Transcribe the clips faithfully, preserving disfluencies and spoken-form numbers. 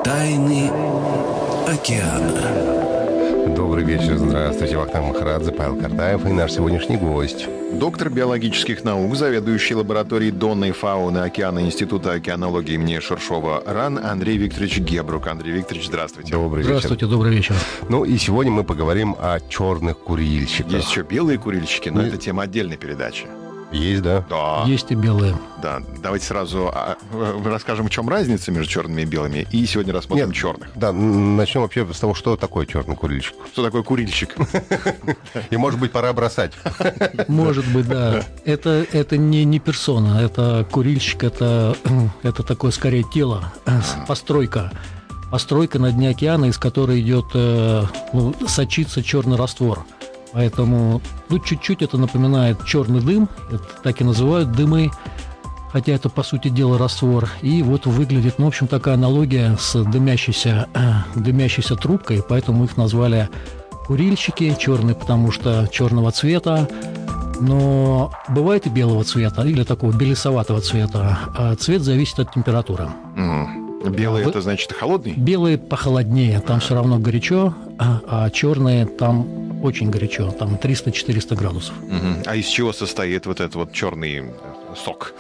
Тайны океана. Добрый вечер, здравствуйте, Вахтанг Махарадзе, Павел Картаев и наш сегодняшний гость. Доктор биологических наук, заведующий лабораторией донной фауны океана Института океанологии имени Шершова РАН Андрей Викторович Гебрук. Андрей Викторович, здравствуйте. Добрый вечер. Здравствуйте, добрый вечер. Ну и сегодня мы поговорим о черных курильщиках. Есть еще белые курильщики, но Не- это тема отдельной передачи. Есть, да? Да. Есть и белые. Да. Давайте сразу а, э, расскажем, в чем разница между черными и белыми, и сегодня рассмотрим Нет. черных. Да, н- начнем вообще с того, что такое черный курильщик. Что такое курильщик? И, может быть, пора бросать. Может быть, да. Это, это не, не персона, это курильщик, это, это такое скорее тело, э, с- постройка. Постройка на дне океана, из которой идет, э, ну, сочится черный раствор. Поэтому, ну, чуть-чуть это напоминает черный дым, это так и называют дымы, хотя это, по сути дела, раствор. И вот выглядит, ну, в общем, такая аналогия с дымящейся, э, дымящейся трубкой, поэтому их назвали курильщики, черный, потому что черного цвета, но бывает и белого цвета, или такого белесоватого цвета. А цвет зависит от температуры. М. Белый Вы- это значит холодный? Белые похолоднее, там все равно горячо, а, а черные там очень горячо, там триста-четыреста градусов. Мгм. А из чего состоит вот этот вот черный э, сок?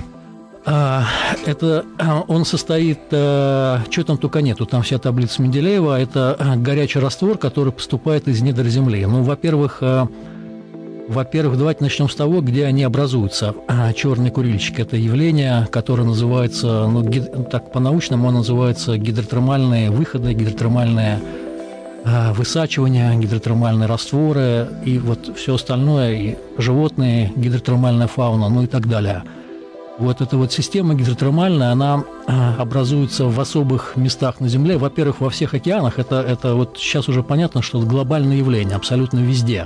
А, это а, он состоит, что там только нету, там вся таблица Менделеева, это а, горячий раствор, который поступает из недр земли. Ну, во-первых, а, во-первых, давайте начнем с того, где они образуются. А, черный курильщик – это явление, которое называется, ну, гид- так по-научному оно называется гидротермальные выходы, гидротермальные а, высачивания, гидротермальные растворы и вот все остальное, и животные, гидротермальная фауна, ну и так далее. Вот эта вот система гидротермальная, она а, образуется в особых местах на Земле. Во-первых, во всех океанах. Это, это вот сейчас уже понятно, что это глобальное явление, абсолютно везде.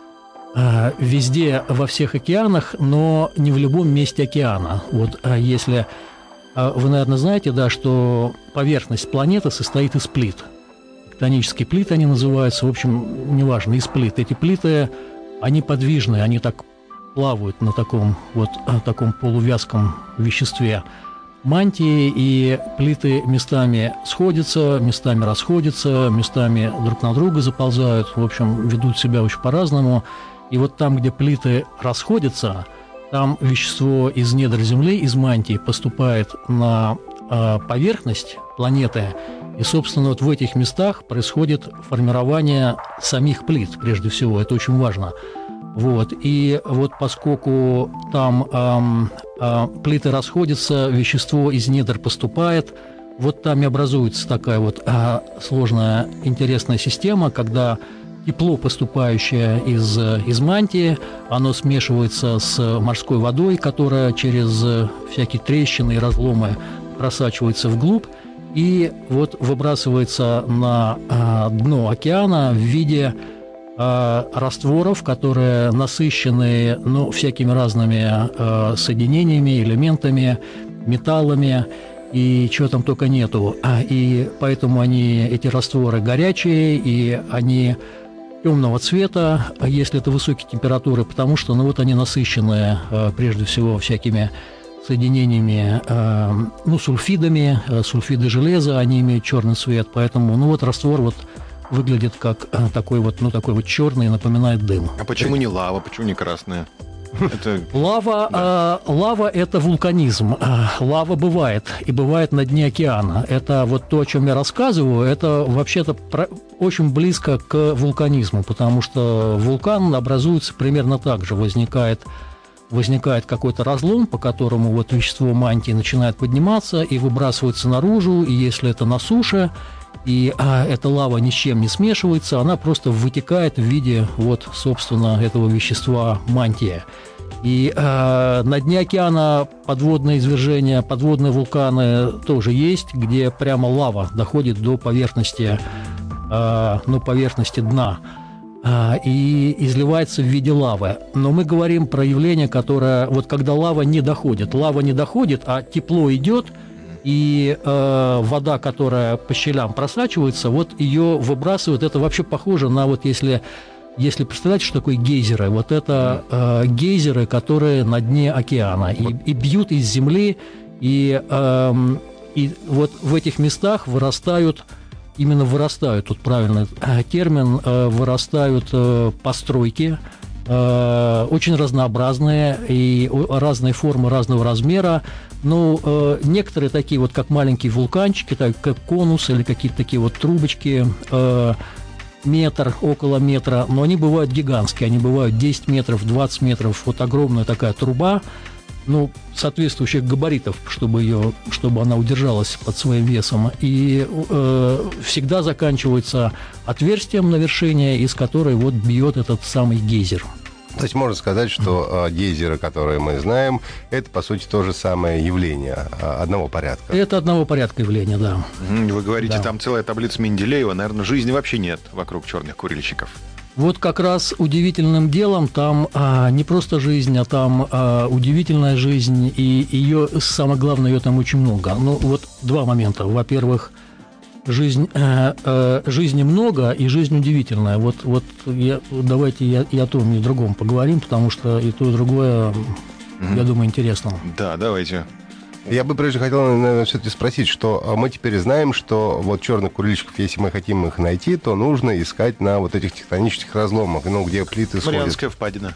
А, Везде, во всех океанах, но не в любом месте океана. Вот а если а, вы, наверное, знаете, да, что поверхность планеты состоит из плит. Тектонические плиты они называются, в общем, неважно, из плит. Эти плиты, они подвижные, они так плавают на таком вот а, таком полувязком веществе мантии, и плиты местами сходятся, местами расходятся, местами друг на друга заползают, в общем, ведут себя очень по-разному. И вот там, где плиты расходятся, там вещество из недр Земли, из мантии, поступает на а, поверхность планеты, и, собственно, вот в этих местах происходит формирование самих плит, прежде всего, это очень важно. Вот. И вот поскольку там ам, а, плиты расходятся, вещество из недр поступает, вот там и образуется такая вот а, сложная, интересная система, когда тепло, поступающее из, из мантии, оно смешивается с морской водой, которая через всякие трещины и разломы просачивается вглубь, и вот выбрасывается на а, дно океана в виде а, растворов, которые насыщены, ну, всякими разными а, соединениями, элементами, металлами и чего там только нету. А, и поэтому они, эти растворы горячие, и они темного цвета, если это высокие температуры, потому что, ну, вот они насыщены а, прежде всего всякими соединениями, э, ну, сульфидами, э, сульфиды железа, они имеют черный цвет, поэтому, ну, вот раствор вот выглядит как э, такой вот, ну, такой вот черный, напоминает дым. А почему не лава, почему не красная? Это Лава, э, лава – это вулканизм. Э, Лава бывает, и бывает на дне океана. Это вот то, о чем я рассказываю, это вообще-то про- очень близко к вулканизму, потому что вулкан образуется примерно так же, возникает возникает какой-то разлом, по которому вот вещество мантии начинает подниматься и выбрасывается наружу, и если это на суше, и а, эта лава ни с чем не смешивается, она просто вытекает в виде вот, собственно, этого вещества мантия. И а, на дне океана подводные извержения, подводные вулканы тоже есть, где прямо лава доходит до поверхности, а, ну, поверхности дна и изливается в виде лавы. Но мы говорим про явление, которое, вот когда лава не доходит, лава не доходит, а тепло идет, и э, вода, которая по щелям просачивается, вот ее выбрасывают. Это вообще похоже на вот если, если представляете, что такое гейзеры, вот это э, гейзеры, которые на дне океана и, и бьют из земли, и э, И вот в этих местах вырастают, именно вырастают, тут правильный термин, вырастают постройки, очень разнообразные и разные формы, разного размера. Ну, некоторые такие вот, как маленькие вулканчики, так как конус или какие-то такие вот трубочки, метр, около метра, но они бывают гигантские, они бывают десять метров, двадцать метров, вот огромная такая труба, ну, соответствующих габаритов, чтобы ее, чтобы она удержалась под своим весом, и э, всегда заканчивается отверстием на вершине, из которой вот бьет этот самый гейзер. То есть можно сказать, что э, гейзеры, которые мы знаем, это, по сути, то же самое явление э, одного порядка. Это одного порядка явления, да. Вы говорите, Да. там целая таблица Менделеева, наверное, жизни вообще нет вокруг черных курильщиков. Вот как раз удивительным делом там а, не просто жизнь, а там а, удивительная жизнь, и ее, самое главное, ее там очень много. Ну, вот два момента. Во-первых, жизнь, э, э, жизни много, и жизнь удивительная. Вот, вот я, давайте я, и о том, и о другом поговорим, потому что и то, и другое, Мгм. я думаю, интересно. Да, давайте. Я бы прежде хотел, наверное, все-таки спросить, что мы теперь знаем, что вот черных курильщиков, если мы хотим их найти, то нужно искать на вот этих тектонических разломах, ну, где плиты сходят. Марианская впадина.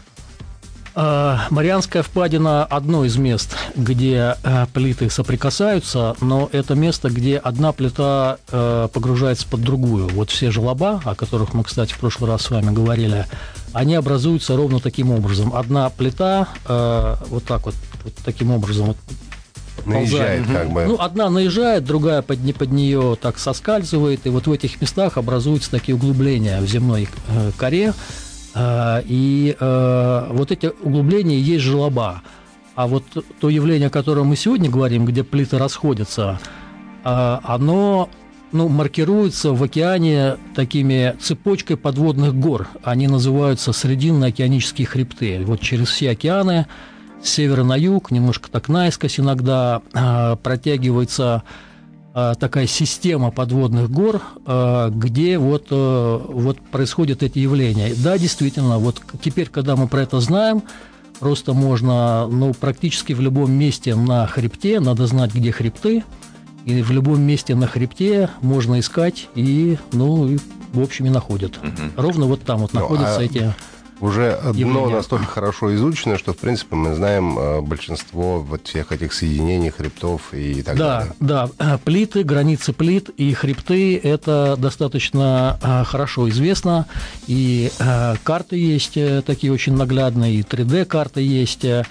А, Марианская впадина – одно из мест, где э, плиты соприкасаются, но это место, где одна плита э, погружается под другую. Вот все желоба, о которых мы, кстати, в прошлый раз с вами говорили, они образуются ровно таким образом. Одна плита э, вот так вот, вот таким образом вот Наезжает как бы. Ну, одна наезжает, другая под, не- под нее так соскальзывает, и вот в этих местах образуются такие углубления в земной э, коре, э, и э, вот эти углубления и есть желоба. А вот то явление, о котором мы сегодня говорим, где плиты расходятся, э, оно, ну, маркируется в океане такими цепочкой подводных гор. Они называются срединно-океанические хребты. Вот через все океаны с севера на юг, немножко так наискось иногда, э, протягивается э, такая система подводных гор, э, где вот, э, вот происходят эти явления. Да, действительно, вот к- теперь, когда мы про это знаем, просто можно, ну, практически в любом месте на хребте, надо знать, где хребты, и в любом месте на хребте можно искать, и, ну, и, в общем, и находят. Мгм. Ровно вот там вот Ну, находятся а эти... Уже дно явления. настолько хорошо изучено, что, в принципе, мы знаем э, большинство вот всех этих соединений, хребтов и так Да, далее. да, э, плиты, границы плит и хребты – это достаточно э, хорошо известно, и э, карты есть э, такие очень наглядные, и три дэ-карты есть, э,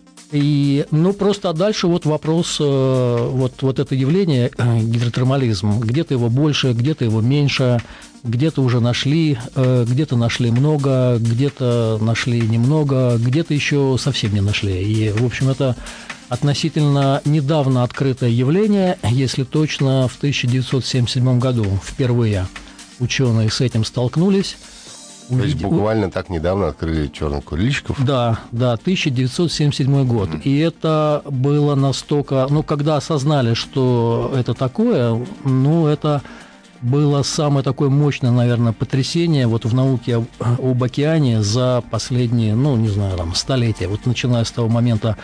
и, ну, просто дальше вот вопрос, э, вот, вот это явление, э, гидротермализм, где-то его больше, где-то его меньше, где-то уже нашли, э, где-то нашли много, где-то нашли немного, где-то еще совсем не нашли. И, в общем, это относительно недавно открытое явление, если точно, в тысяча девятьсот семьдесят седьмом году впервые ученые с этим столкнулись. То есть Увид- буквально так недавно открыли черных курильщиков. Да, да, тысяча девятьсот семьдесят седьмой год. И это было настолько... Ну, когда осознали, что это такое, ну, это было самое такое мощное, наверное, потрясение вот в науке об, об океане за последние, ну, не знаю, там, столетия. Вот начиная с того момента,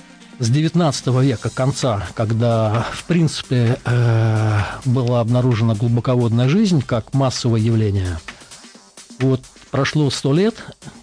с девятнадцатого века, конца, когда, в принципе, э, была обнаружена глубоководная жизнь как массовое явление. Вот прошло сто лет,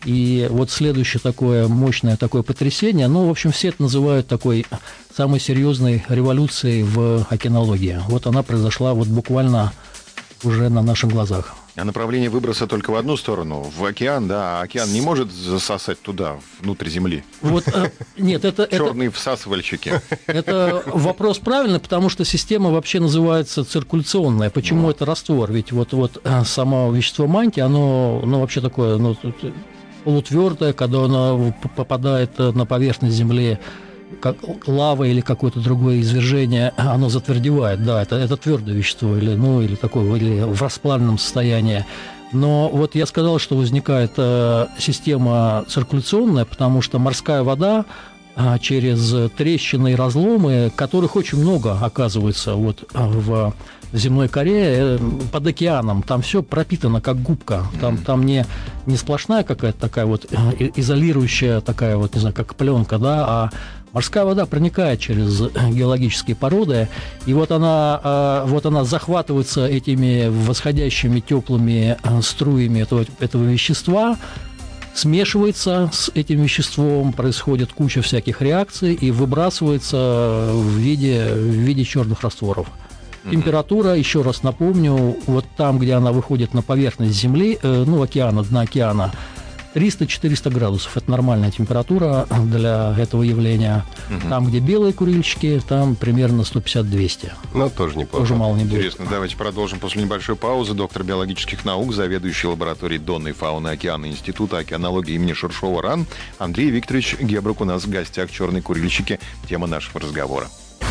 и вот следующее такое мощное такое потрясение, ну, в общем, все это называют такой самой серьезной революцией в океанологии. Вот она произошла вот буквально уже на наших глазах. А направление выброса только в одну сторону, в океан, да, а океан не может засосать туда, внутрь Земли. Вот, э, нет, это, это, Черные всасывальщики. это вопрос правильный, потому что система вообще называется циркуляционная. Почему это раствор? Ведь вот, вот э, само вещество мантии, оно, ну, вообще такое, ну, полутвердое, когда оно п- попадает э, на поверхность Земли, как лава или какое-то другое извержение, оно затвердевает. Да, это, это твердое вещество, или, ну, или такое, или в расплавленном состоянии. Но вот я сказал, что возникает э, система циркуляционная, потому что морская вода э, через трещины и разломы, которых очень много оказывается вот, э, в земной коре, э, под океаном, там все пропитано как губка, там, там не, не сплошная какая-то такая вот э, изолирующая такая вот, не знаю, как пленка, да, а Морская вода проникает через геологические породы, и вот она, вот она захватывается этими восходящими теплыми струями этого, этого вещества, смешивается с этим веществом, происходит куча всяких реакций и выбрасывается в виде, в виде черных растворов. Температура, еще раз напомню, вот там, где она выходит на поверхность Земли, ну, океана, дна океана, триста-четыреста градусов. Это нормальная температура для этого явления. Угу. Там, где белые курильщики, там примерно сто пятьдесят - двести. Ну, тоже неплохо. Тоже мало не будет. Интересно. Давайте продолжим после небольшой паузы. Доктор биологических наук, заведующий лабораторией донной фауны океана Института океанологии имени Шершова РАН Андрей Викторович Гебрук у нас в гостях. «Черные курильщики» — тема нашего разговора.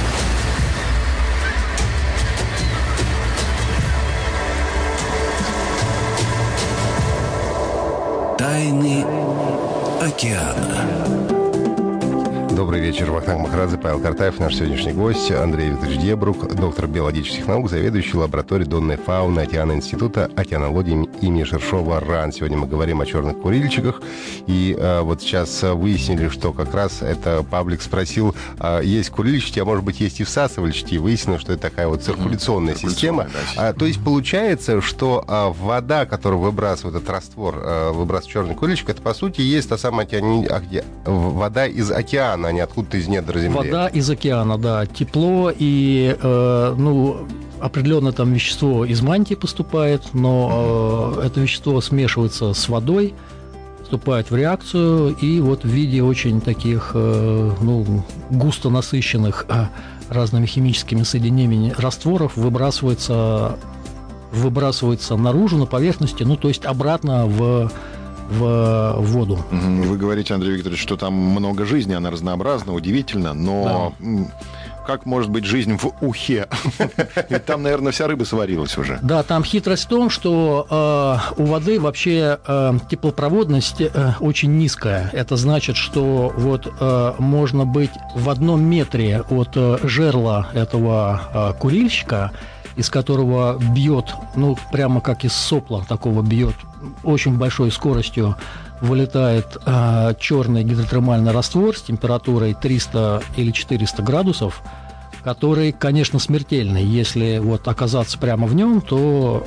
Тайны океана. Добрый вечер, Вахтанг Махарадзе, Павел Картаев, наш сегодняшний гость, Андрей Викторович Гебрук, доктор биологических наук, заведующий лабораторией донной фауны океана Института океанологии имени Шершова РАН. Сегодня мы говорим о черных курильщиках, и а, вот сейчас выяснили, что как раз это паблик спросил, а, есть курильщики, а может быть есть и всасывальщики, и выяснилось, что это такая вот циркуляционная mm-hmm. система. Да, а, то есть получается, что а, вода, которую выбрасывает этот раствор, а, выбрасывает черный курильщик, это по сути есть та самая океани... вода из океана, а не откуда-то из недр земли. Вода из океана, да. Тепло и, э, ну, определенное там вещество из мантии поступает, но э, это вещество смешивается с водой, вступает в реакцию, и вот в виде очень таких, э, ну, густо насыщенных э, разными химическими соединениями растворов выбрасывается, выбрасывается наружу, на поверхности, ну, то есть обратно в... в воду. Вы говорите, Андрей Викторович, что там много жизни, она разнообразна, удивительно, но да. Как может быть жизнь в ухе? Ведь там, наверное, вся рыба сварилась уже. Да, там хитрость в том, что э, у воды вообще э, теплопроводность э, очень низкая. Это значит, что вот э, можно быть в одном метре от э, жерла этого э, курильщика, из которого бьет, ну, прямо как из сопла такого бьет, очень большой скоростью вылетает э, черный гидротермальный раствор с температурой триста или четыреста градусов, который, конечно, смертельный. Если вот оказаться прямо в нем, то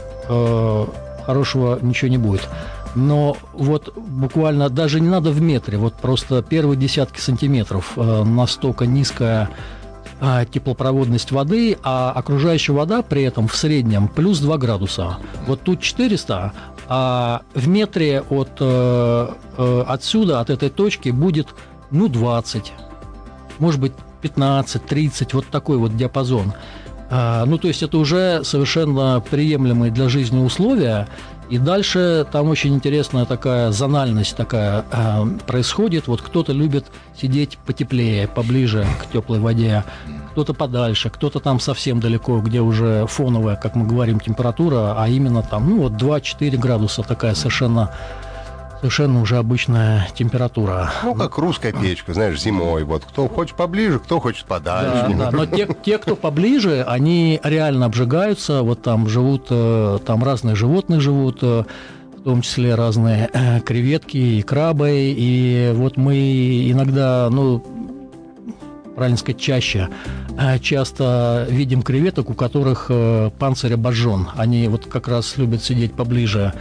э, хорошего ничего не будет. Но вот буквально даже не надо в метре, вот просто первые десятки сантиметров э, настолько низкая теплопроводность воды, а окружающая вода при этом в среднем плюс два градуса. Вот тут четыреста, а в метре от, э, э, отсюда, от этой точки, будет, ну, двадцать, может быть, пятнадцать, тридцать, вот такой вот диапазон. А, ну, то есть это уже совершенно приемлемые для жизни условия. И дальше там очень интересная такая зональность такая э, происходит. Вот кто-то любит сидеть потеплее, поближе к теплой воде, кто-то подальше, кто-то там совсем далеко, где уже фоновая, как мы говорим, температура, а именно там, ну, вот два-четыре градуса, такая совершенно, совершенно уже обычная температура. Ну, как русская печка, знаешь, зимой. Вот кто хочет поближе, кто хочет подальше. Да, да. Но те, те, кто поближе, они реально обжигаются. Вот там живут, там разные животные живут, в том числе разные креветки и крабы. И вот мы иногда, ну, правильно сказать, чаще, часто видим креветок, у которых панцирь обожжен. Они вот как раз любят сидеть поближе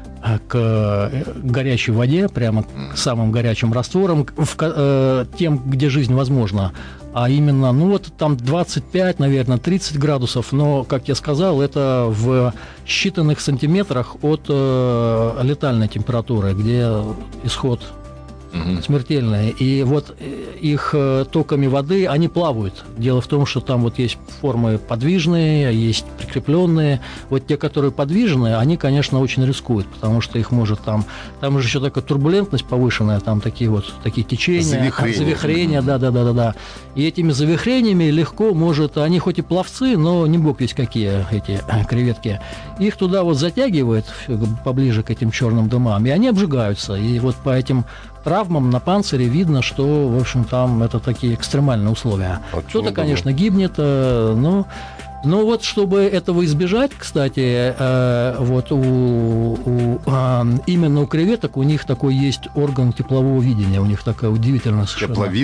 к горячей воде, прямо к самым горячим растворам, в, э, тем, где жизнь возможна. А именно, ну вот там двадцать пять, наверное, тридцать градусов, но, как я сказал, это в считанных сантиметрах от э, летальной температуры, где исход угу. смертельный. И вот их токами воды, они плавают. Дело в том, что там вот есть формы подвижные, есть прикрепленные. Вот те, которые подвижные, они, конечно, очень рискуют, потому что их может там... Там же еще такая турбулентность повышенная, там такие вот такие течения, завихрения. завихрения, да-да-да-да. И этими завихрениями легко может... Они хоть и пловцы, но не бог весть какие эти креветки. Их туда вот затягивает поближе к этим черным дымам, и они обжигаются. И вот по этим травмам на панцире видно, что, в общем, там это такие экстремальные условия. Очень Кто-то, удобно. Конечно, гибнет, но, но вот чтобы этого избежать, кстати, вот у, у, именно у креветок у них такой есть орган теплового видения, у них такая удивительная совершенно... Тепловизор?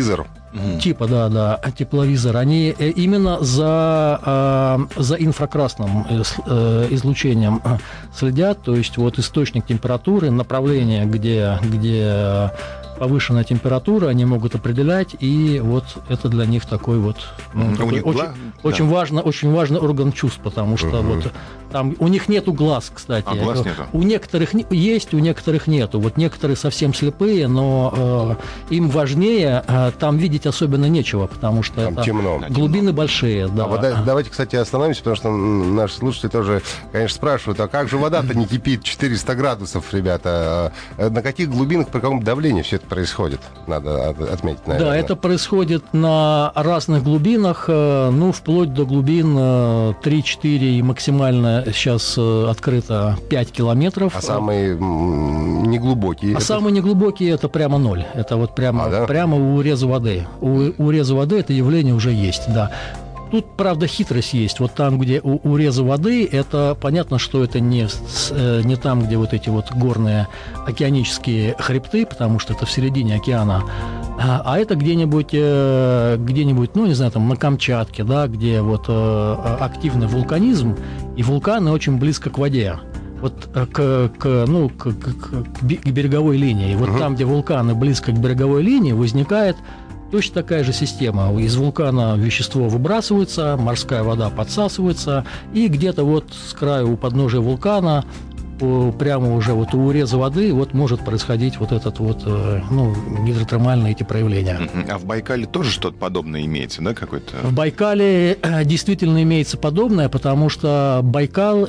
Мгм. Типа, да, да, тепловизор, они э, именно за, э, за инфракрасным э, с- э, излучением э, следят, то есть вот источник температуры, направление, где, где повышенная температура, они могут определять, и вот это для них такой вот ну, Мгм. У такой них очень, гла- очень да. важно, очень важный орган чувств, потому что Мгм. вот там у них нету глаз, кстати. А, глаз нету. У некоторых не- есть, у некоторых нету. Вот некоторые совсем слепые, но э, им важнее э, там видеть особенно нечего, потому что Там это темно. глубины большие, да. А вода- давайте, кстати, остановимся, потому что м, наши слушатели тоже, конечно, спрашивают, а как же вода-то не кипит четыреста градусов, ребята? А на каких глубинах, при каком давлении все это происходит? Надо от- отметить, наверное. Да, это происходит на разных глубинах, э, ну, вплоть до глубин э, три-четыре и максимально сейчас э, открыто пять километров. А самые м, неглубокие? А это- самые неглубокие это прямо ноль. Это вот прямо, А, да? прямо у уреза воды. У уреза воды это явление уже есть, да. Тут, правда, хитрость есть. Вот там, где у уреза воды, это понятно, что это не, с- э, не там, где вот эти вот горные океанические хребты, потому что это в середине океана, а, а это где-нибудь, э, где-нибудь, ну, не знаю, там на Камчатке, да, где вот э, активный вулканизм, и вулканы очень близко к воде. Вот э, к, к, ну, к, к- к бе- к береговой линии. И вот Мгм. там, где вулканы близко к береговой линии, возникает точно такая же система. Из вулкана вещество выбрасывается, морская вода подсасывается, и где-то вот с краю у подножия вулкана, о, прямо уже вот у уреза воды, вот может происходить вот этот вот, э, ну, гидротермальные эти проявления. Мгм. А в Байкале тоже что-то подобное имеется, да, какой-то? В Байкале э, действительно имеется подобное, потому что Байкал –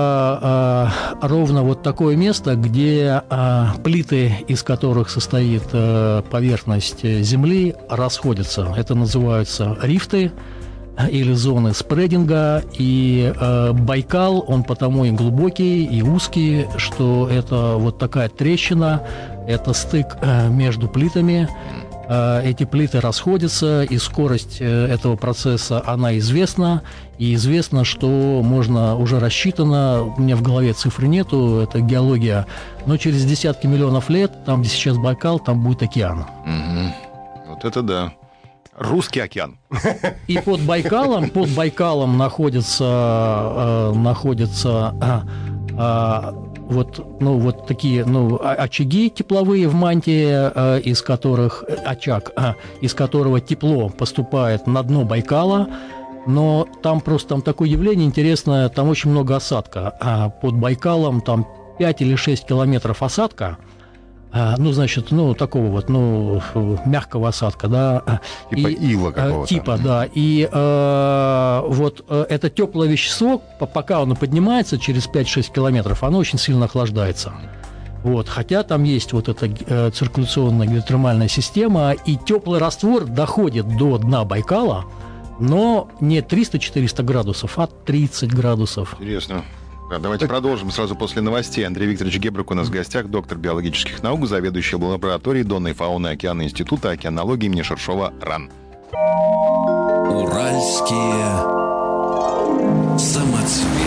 это э, ровно вот такое место, где э, плиты, из которых состоит э, поверхность э, Земли, расходятся. Это называются рифты э, или зоны спрединга. И э, Байкал, он потому и глубокий, и узкий, что это вот такая трещина, это стык э, между плитами. Э, Эти плиты расходятся, и скорость э, этого процесса, она известна. И известно, что можно, уже рассчитано, у меня в голове цифры нету, это геология, но через десятки миллионов лет, там, где сейчас Байкал, там будет океан. Мгм. Вот это да. Русский океан. И под Байкалом, под Байкалом находятся, э, находятся а, а, вот, ну, вот такие, ну, о- очаги тепловые в мантии, э, из которых э, очаг, а, из которого тепло поступает на дно Байкала. Но там просто там такое явление интересное, там очень много осадка. А под Байкалом там пять или шесть километров осадка. А, ну, значит, ну, такого вот, ну, мягкого осадка, да. а, Типа и, ила э, какого-то. Типа, да. И э, вот э, это теплое вещество, по- пока оно поднимается через пять-шесть километров, оно очень сильно охлаждается. Вот, хотя там есть вот эта э, циркуляционная гидротермальная система, и теплый раствор доходит до дна Байкала, но не триста-четыреста градусов, а тридцать градусов. Интересно. Да, давайте продолжим сразу после новостей. Андрей Викторович Гебрук у нас в гостях, доктор биологических наук, заведующий лабораторией Донной фауны океана Института океанологии имени Шершова РАН. Уральские самоцветы.